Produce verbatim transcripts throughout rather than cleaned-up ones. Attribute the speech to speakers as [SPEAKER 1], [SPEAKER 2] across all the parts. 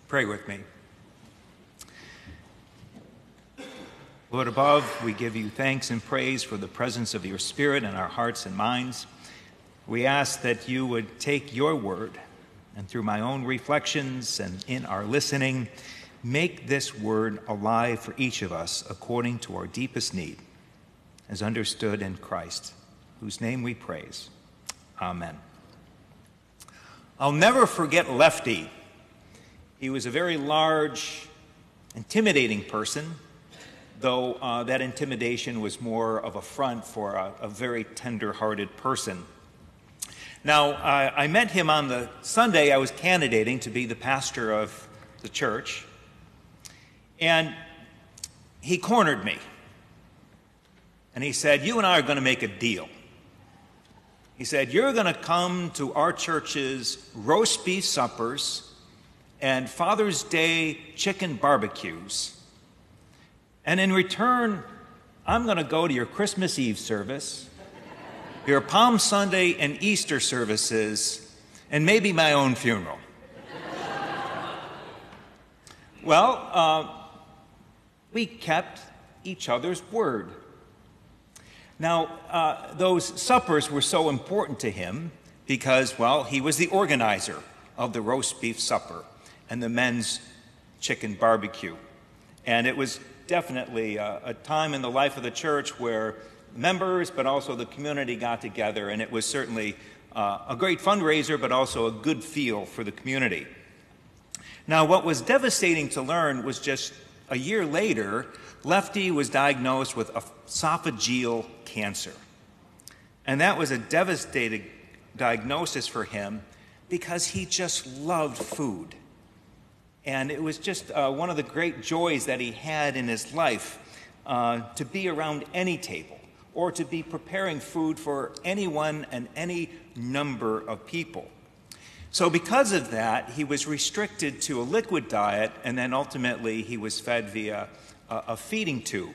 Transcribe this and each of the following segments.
[SPEAKER 1] Pray with me. Lord above, we give you thanks and praise for the presence of your Spirit in our hearts and minds. We ask that you would take your word and through my own reflections and in our listening, make this word alive for each of us according to our deepest need, as understood in Christ, whose name we praise. Amen. I'll never forget Lefty. He was a very large, intimidating person, though uh, that intimidation was more of a front for a, a very tender-hearted person. Now, uh, I met him on the Sunday I was candidating to be the pastor of the church, and he cornered me. And he said, "You and I are going to make a deal." He said, "You're going to come to our church's roast beef suppers and Father's Day chicken barbecues. And in return, I'm going to go to your Christmas Eve service, your Palm Sunday and Easter services, and maybe my own funeral." Well, uh, we kept each other's word. Now, uh, those suppers were so important to him because, well, he was the organizer of the roast beef supper and the men's chicken barbecue. And it was definitely a, a time in the life of the church where members, but also the community got together, and it was certainly uh, a great fundraiser, but also a good feel for the community. Now, what was devastating to learn was just a year later, Lefty was diagnosed with esophageal cancer. And that was a devastating diagnosis for him because he just loved food. And it was just uh, one of the great joys that he had in his life uh, to be around any table or to be preparing food for anyone and any number of people. So because of that, he was restricted to a liquid diet, and then ultimately he was fed via a, a feeding tube.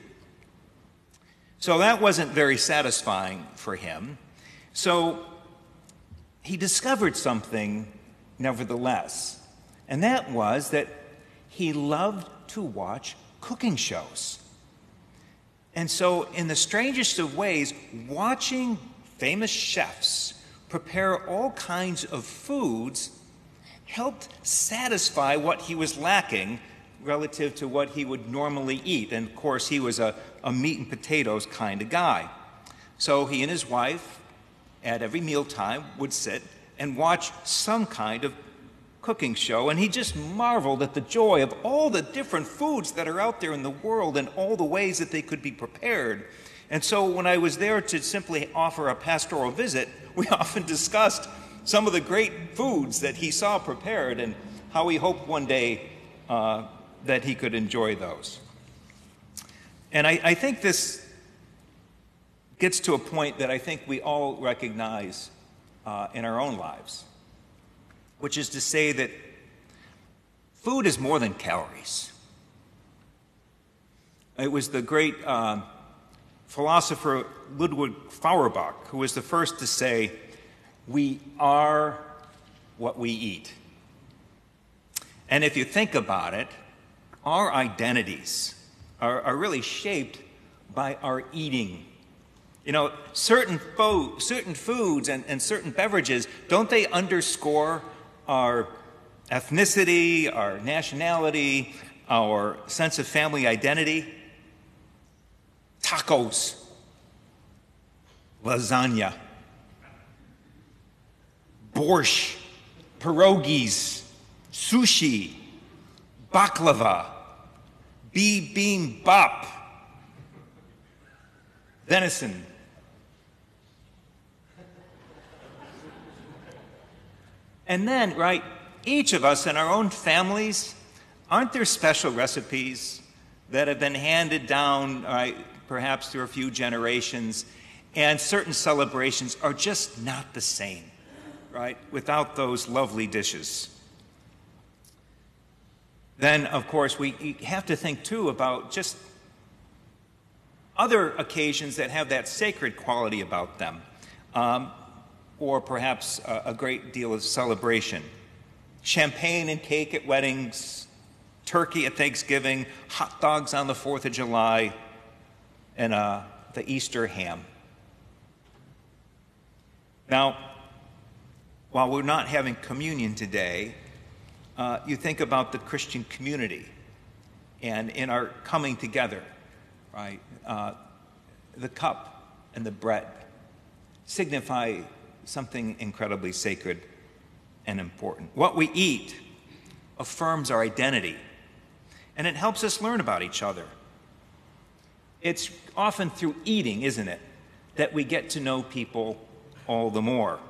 [SPEAKER 1] So that wasn't very satisfying for him. So he discovered something nevertheless. And that was that he loved to watch cooking shows. And so in the strangest of ways, watching famous chefs prepare all kinds of foods helped satisfy what he was lacking relative to what he would normally eat. And of course, he was a, a meat and potatoes kind of guy. So he and his wife, at every mealtime, would sit and watch some kind of cooking show, and he just marveled at the joy of all the different foods that are out there in the world and all the ways that they could be prepared. And so when I was there to simply offer a pastoral visit, we often discussed some of the great foods that he saw prepared and how he hoped one day uh, that he could enjoy those. And I, I think this gets to a point that I think we all recognize uh, in our own lives, which is to say that food is more than calories. It was the great uh, philosopher Ludwig Feuerbach who was the first to say, "We are what we eat." And if you think about it, our identities are, are really shaped by our eating. You know, certain, fo- certain foods and, and certain beverages, don't they underscore our ethnicity, our nationality, our sense of family identity? Tacos, lasagna, borscht, pierogies, sushi, baklava, bibimbap, venison. And then, right, each of us in our own families, aren't there special recipes that have been handed down, right, perhaps through a few generations, and certain celebrations are just not the same, right, without those lovely dishes? Then, of course, we have to think, too, about just other occasions that have that sacred quality about them, um, or perhaps a, a great deal of celebration. champagne and cake at weddings, turkey at Thanksgiving, hot dogs on the fourth of July, and uh, the Easter ham. Now, while we're not having communion today, uh, you think about the Christian community and in our coming together, right? Uh, the cup and the bread signify something incredibly sacred and important. What we eat affirms our identity, and it helps us learn about each other. It's often through eating, isn't it, that we get to know people all the more.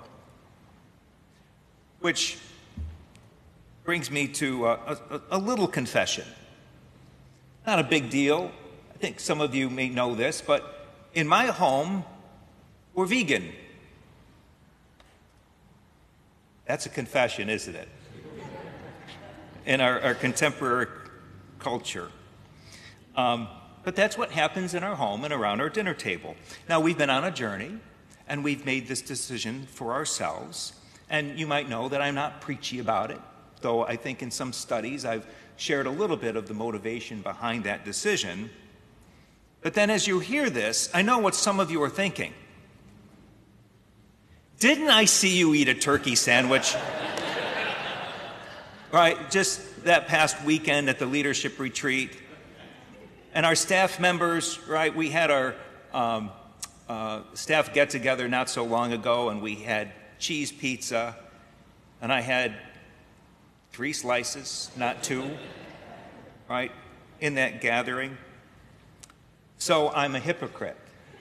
[SPEAKER 1] Which brings me to a, a, a little confession. Not a big deal. I think some of you may know this, but in my home, we're vegan. That's a confession, isn't it? In our, our contemporary culture. Um, but that's what happens in our home and around our dinner table. Now, we've been on a journey, and we've made this decision for ourselves. And you might know that I'm not preachy about it, though I think in some studies I've shared a little bit of the motivation behind that decision. But then as you hear this, I know what some of you are thinking. Didn't I see you eat a turkey sandwich? Right, just that past weekend at the leadership retreat. And our staff members, right, we had our um, uh, staff get-together not so long ago, and we had cheese pizza, and I had three slices, not two, right, in that gathering. So I'm a hypocrite.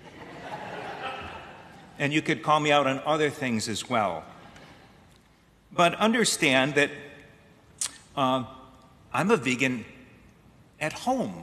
[SPEAKER 1] And you could call me out on other things as well. But understand that uh, I'm a vegan at home.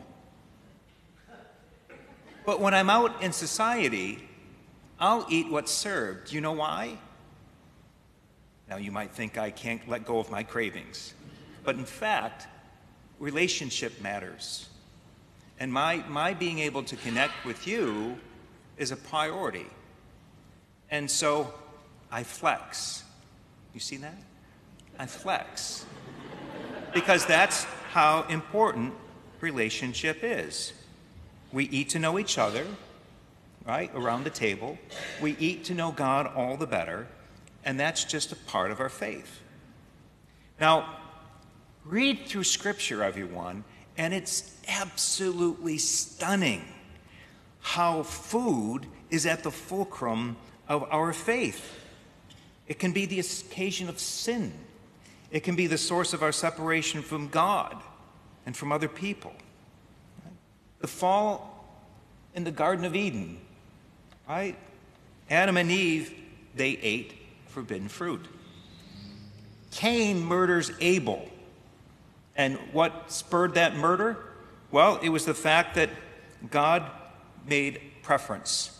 [SPEAKER 1] But when I'm out in society, I'll eat what's served. You know why? Now, you might think I can't let go of my cravings. But in fact, relationship matters. And my, my being able to connect with you is a priority. And so I flex. You see that? I flex. Because that's how important relationship is. We eat to know each other, right, around the table. We eat to know God all the better. And that's just a part of our faith. Now, read through Scripture, everyone, and it's absolutely stunning how food is at the fulcrum of our faith. It can be the occasion of sin. It can be the source of our separation from God and from other people. The fall in the Garden of Eden, right? Adam and Eve, they ate forbidden fruit. Cain murders Abel. And what spurred that murder? Well, it was the fact that God made preference